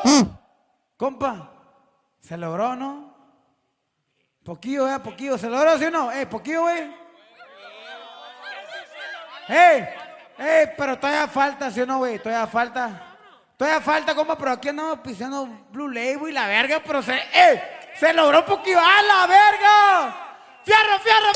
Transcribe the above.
Compa, ¿se logró, no? Poquillo, poquillo. ¿Se logró, sí o no? Poquillo, güey. Pero todavía falta, ¿sí o no, güey? Todavía falta. Todavía falta, compa, pero aquí andamos pisando Blue Label y la verga, pero se logró poquillo. ¡A la verga! ¡Fierro, fierro!